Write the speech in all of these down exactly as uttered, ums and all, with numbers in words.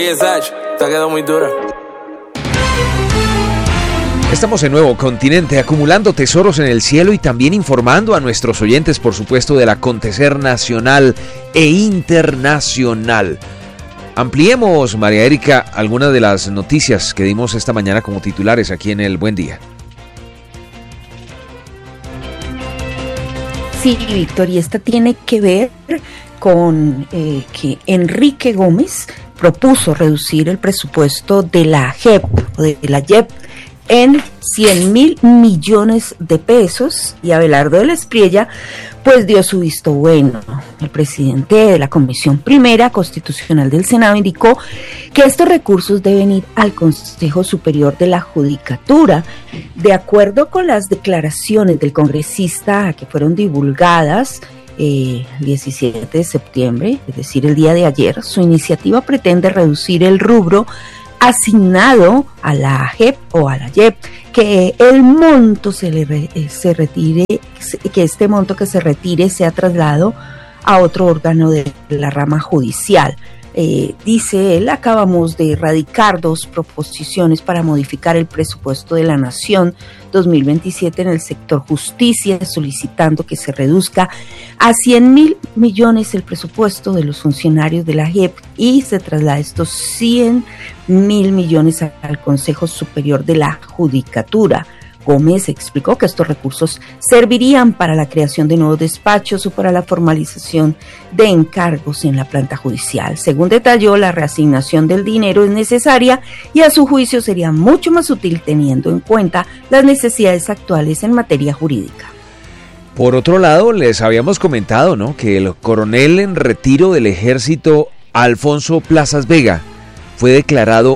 Te quedó muy dura. Estamos en Nuevo Continente, acumulando tesoros en el cielo y también informando a nuestros oyentes, por supuesto, del acontecer nacional e internacional. Ampliemos, María Erika, algunas de las noticias que dimos esta mañana como titulares aquí en el Buen Día. Sí, Víctor, y esta tiene que ver con eh, que Enrique Gómez propuso reducir el presupuesto de la J E P o de la J E P en cien mil millones de pesos, y Abelardo de la Espriella pues dio su visto bueno. El presidente de la Comisión Primera Constitucional del Senado indicó que estos recursos deben ir al Consejo Superior de la Judicatura. De acuerdo con las declaraciones del congresista que fueron divulgadas eh, el diecisiete de septiembre, es decir, el día de ayer, su iniciativa pretende reducir el rubro asignado a la J E P o a la J E P, que el monto se le re, se retire, que este monto que se retire sea trasladado a otro órgano de la rama judicial. Eh, dice él, acabamos de erradicar dos proposiciones para modificar el presupuesto de la Nación dos mil veintisiete en el sector justicia, solicitando que se reduzca a cien mil millones el presupuesto de los funcionarios de la J E P y se traslada estos cien mil millones al Consejo Superior de la Judicatura. Gómez explicó que estos recursos servirían para la creación de nuevos despachos o para la formalización de encargos en la planta judicial. Según detalló, la reasignación del dinero es necesaria y a su juicio sería mucho más útil teniendo en cuenta las necesidades actuales en materia jurídica. Por otro lado, les habíamos comentado, ¿no?, que el coronel en retiro del ejército, Alfonso Plazas Vega, fue declarado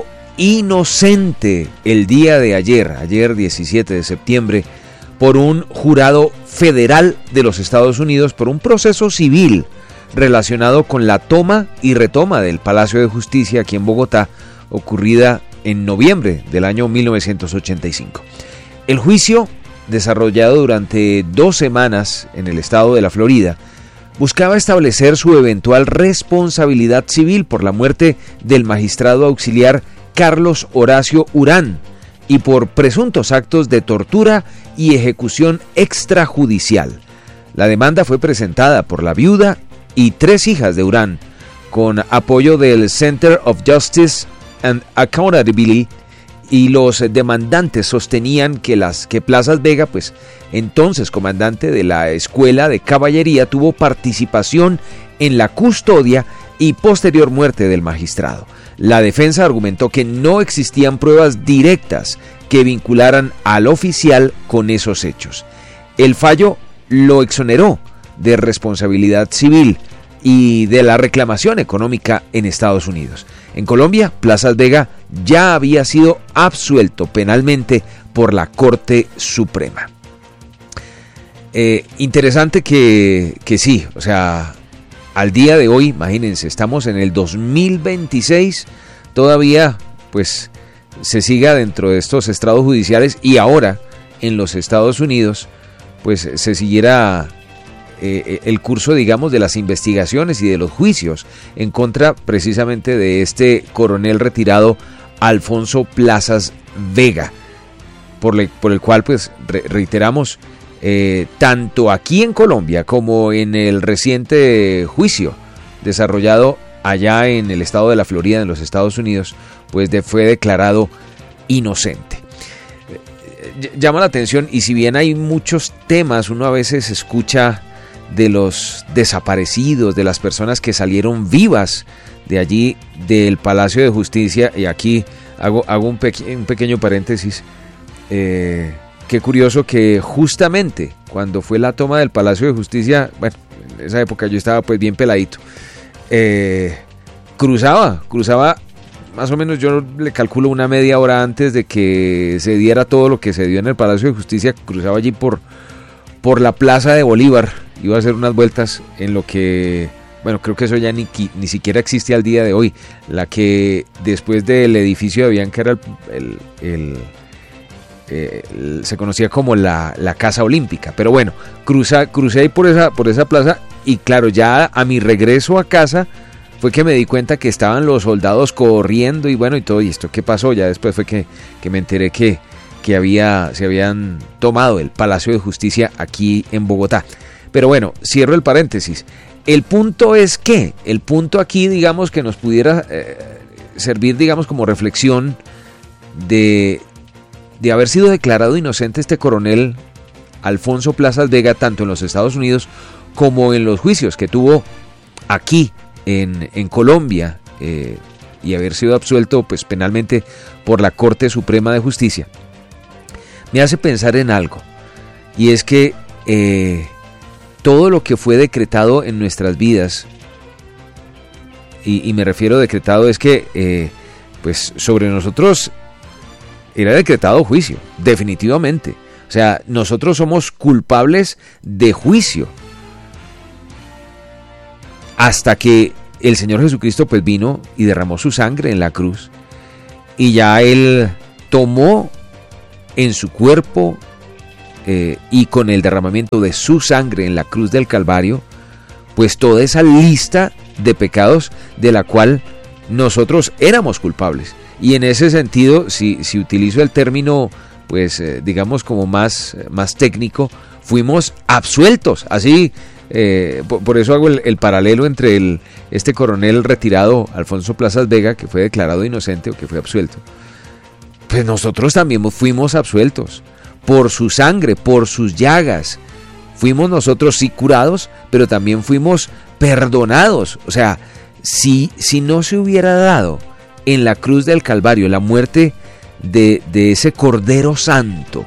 inocente el día de ayer, ayer diecisiete de septiembre, por un jurado federal de los Estados Unidos por un proceso civil relacionado con la toma y retoma del Palacio de Justicia aquí en Bogotá, ocurrida en noviembre del año mil novecientos ochenta y cinco. El juicio, desarrollado durante dos semanas en el estado de la Florida, buscaba establecer su eventual responsabilidad civil por la muerte del magistrado auxiliar Carlos Horacio Urán y por presuntos actos de tortura y ejecución extrajudicial. La demanda fue presentada por la viuda y tres hijas de Urán, con apoyo del Center of Justice and Accountability, y los demandantes sostenían que, las, que Plazas Vega, pues entonces comandante de la Escuela de Caballería, tuvo participación en la custodia y posterior muerte del magistrado. La defensa argumentó que no existían pruebas directas que vincularan al oficial con esos hechos. El fallo lo exoneró de responsabilidad civil y de la reclamación económica en Estados Unidos. En Colombia, Plazas Vega ya había sido absuelto penalmente por la Corte Suprema. Eh, interesante que, que sí, o sea, al día de hoy, imagínense, estamos en el dos mil veintiséis, todavía pues se siga dentro de estos estrados judiciales, y ahora en los Estados Unidos pues se siguiera eh, el curso, digamos, de las investigaciones y de los juicios en contra precisamente de este coronel retirado Alfonso Plazas Vega, por, le, por el cual pues re, reiteramos Eh, tanto aquí en Colombia como en el reciente juicio desarrollado allá en el estado de la Florida, en los Estados Unidos, pues de, fue declarado inocente. Eh, llama la atención, y si bien hay muchos temas, uno a veces escucha de los desaparecidos, de las personas que salieron vivas de allí, del Palacio de Justicia, y aquí hago, hago un, peque, un pequeño paréntesis. eh, Qué curioso que justamente cuando fue la toma del Palacio de Justicia, bueno, en esa época yo estaba pues bien peladito, eh, cruzaba, cruzaba más o menos, yo le calculo una media hora antes de que se diera todo lo que se dio en el Palacio de Justicia, cruzaba allí por, por la Plaza de Bolívar, iba a hacer unas vueltas en lo que, bueno, creo que eso ya ni, ni siquiera existe al día de hoy, la que después del edificio de Avianca era el... el, el Eh, se conocía como la, la Casa Olímpica, pero bueno, cruza, crucé ahí por esa, por esa plaza, y claro, ya a mi regreso a casa, fue que me di cuenta que estaban los soldados corriendo y bueno, y todo y esto, ¿qué pasó? Ya después fue que, que me enteré que, que había, se habían tomado el Palacio de Justicia aquí en Bogotá. Pero bueno, cierro el paréntesis. El punto es que, el punto aquí, digamos, que nos pudiera eh, servir, digamos, como reflexión de, de haber sido declarado inocente este coronel Alfonso Plazas Vega, tanto en los Estados Unidos como en los juicios que tuvo aquí en, en Colombia, eh, y haber sido absuelto pues penalmente por la Corte Suprema de Justicia, me hace pensar en algo, y es que eh, todo lo que fue decretado en nuestras vidas, y, y me refiero a decretado es que eh, pues sobre nosotros era decretado juicio, definitivamente. O sea, nosotros somos culpables de juicio. Hasta que el Señor Jesucristo pues vino y derramó su sangre en la cruz. Y ya Él tomó en su cuerpo eh, y con el derramamiento de su sangre en la cruz del Calvario, pues toda esa lista de pecados de la cual nosotros éramos culpables. Y en ese sentido, si, si utilizo el término, pues eh, digamos como más, más técnico, fuimos absueltos. Así, eh, por, por eso hago el, el paralelo entre el, este coronel retirado, Alfonso Plazas Vega, que fue declarado inocente o que fue absuelto. Pues nosotros también fuimos absueltos por su sangre, por sus llagas. Fuimos nosotros sí curados, pero también fuimos perdonados. O sea, si, si no se hubiera dado en la cruz del Calvario la muerte de, de ese Cordero Santo,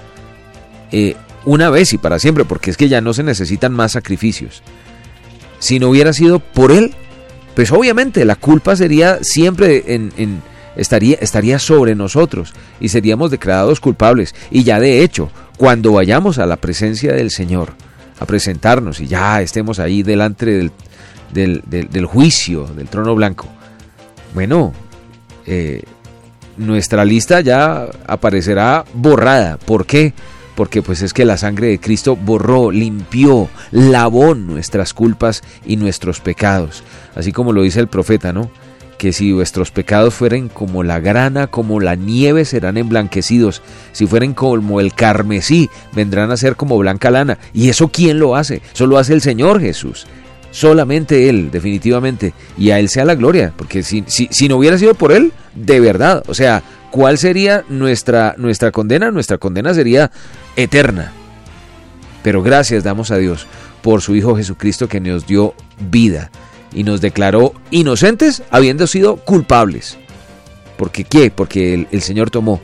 eh, una vez y para siempre, porque es que ya no se necesitan más sacrificios, si no hubiera sido por Él, pues obviamente la culpa sería siempre en, en estaría, estaría sobre nosotros y seríamos declarados culpables. Y ya de hecho, cuando vayamos a la presencia del Señor a presentarnos y ya estemos ahí delante del, del, del, del juicio, del trono blanco, bueno, eh, nuestra lista ya aparecerá borrada. ¿Por qué? Porque pues es que la sangre de Cristo borró, limpió, lavó nuestras culpas y nuestros pecados. Así como lo dice el profeta, ¿no? Que si vuestros pecados fueren como la grana, como la nieve, serán emblanquecidos. Si fueren como el carmesí, vendrán a ser como blanca lana. ¿Y eso quién lo hace? Eso lo hace el Señor Jesús. Solamente Él, definitivamente. Y a Él sea la gloria. Porque si, si, si no hubiera sido por Él, de verdad, o sea, ¿cuál sería nuestra, nuestra condena? Nuestra condena sería eterna. Pero gracias damos a Dios por su Hijo Jesucristo, que nos dio vida y nos declaró inocentes habiendo sido culpables. ¿Por qué? ¿Qué? Porque el, el Señor tomó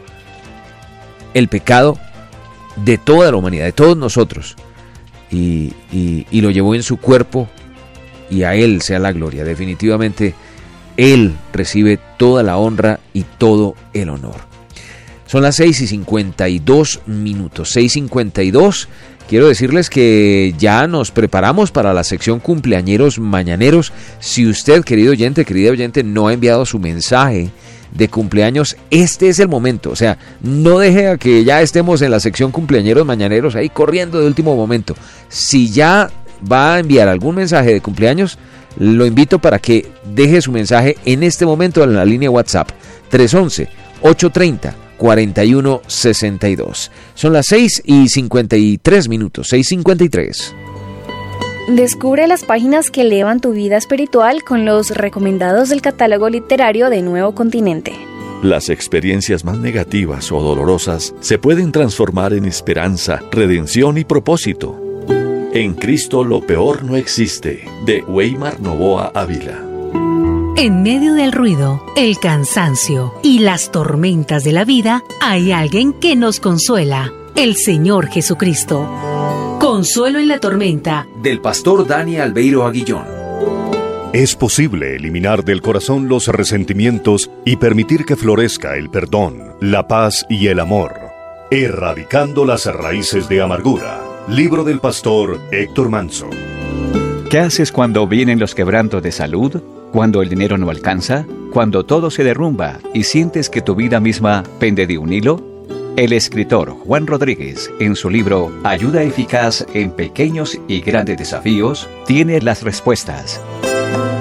el pecado de toda la humanidad, de todos nosotros, y, y, y lo llevó en su cuerpo, y a Él sea la gloria. Definitivamente Él recibe toda la honra y todo el honor. Son las seis y cincuenta y dos minutos, seis y cincuenta y dos. Quiero decirles que ya nos preparamos para la sección cumpleañeros mañaneros. Si usted, querido oyente, querida oyente, no ha enviado su mensaje de cumpleaños, este es el momento. O sea, no deje a que ya estemos en la sección cumpleañeros mañaneros ahí corriendo de último momento. Si ya va a enviar algún mensaje de cumpleaños, lo invito para que deje su mensaje en este momento en la línea WhatsApp tres once, ocho treinta, cuarenta y uno sesenta y dos. Son las seis y cincuenta y tres minutos, seis y cincuenta y tres. Descubre las páginas que elevan tu vida espiritual con los recomendados del catálogo literario de Nuevo Continente. Las experiencias más negativas o dolorosas se pueden transformar en esperanza, redención y propósito. En Cristo lo peor no existe, de Weimar Novoa Ávila. En medio del ruido, el cansancio y las tormentas de la vida, hay alguien que nos consuela, el Señor Jesucristo. Consuelo en la tormenta, del pastor Dani Albeiro Aguillón. Es posible eliminar del corazón los resentimientos y permitir que florezca el perdón, la paz y el amor, erradicando las raíces de amargura. Libro del pastor Héctor Manso. ¿Qué haces cuando vienen los quebrantos de salud? ¿Cuando el dinero no alcanza? ¿Cuando todo se derrumba y sientes que tu vida misma pende de un hilo? El escritor Juan Rodríguez, en su libro Ayuda eficaz en pequeños y grandes desafíos, tiene las respuestas.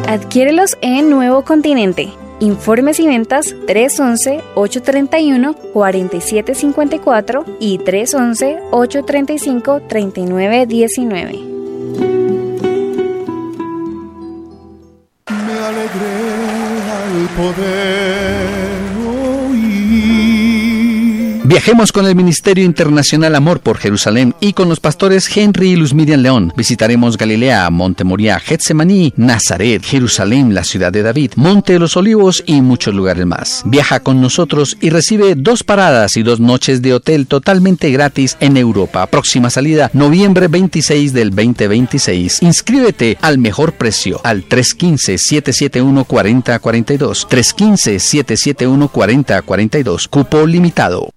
Adquiérelos en Nuevo Continente. Informes y ventas tres once, ocho treinta y uno, cuarenta y siete cincuenta y cuatro y tres once, ocho treinta y cinco, treinta y nueve diecinueve. Me alegré al poder oír. Viajemos con el Ministerio Internacional Amor por Jerusalén y con los pastores Henry y Luz Miriam León. Visitaremos Galilea, Monte Moriah, Getsemaní, Nazaret, Jerusalén, la ciudad de David, Monte de los Olivos y muchos lugares más. Viaja con nosotros y recibe dos paradas y dos noches de hotel totalmente gratis en Europa. Próxima salida, noviembre veintiséis del veinte veintiséis. Inscríbete al mejor precio al tres uno cinco, siete siete uno, cuatro cero cuatro dos. tres uno cinco, siete siete uno, cuatro cero cuatro dos. Cupo limitado.